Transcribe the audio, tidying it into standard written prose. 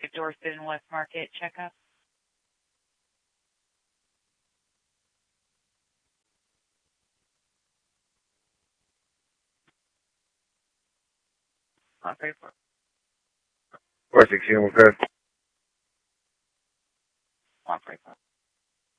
Dorset and West Market checkup. Okay. 416, we're good.